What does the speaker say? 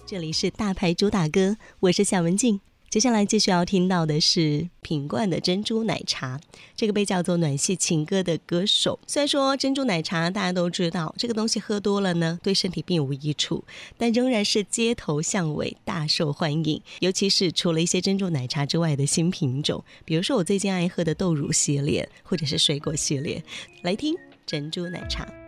这里是大牌主打歌，我是夏文静。接下来继续要听到的是品冠的珍珠奶茶，这个被叫做暖系情歌的歌手。虽然说珍珠奶茶大家都知道这个东西喝多了呢对身体并无益处，但仍然是街头巷尾大受欢迎，尤其是除了一些珍珠奶茶之外的新品种，比如说我最近爱喝的豆乳系列或者是水果系列。来听珍珠奶茶。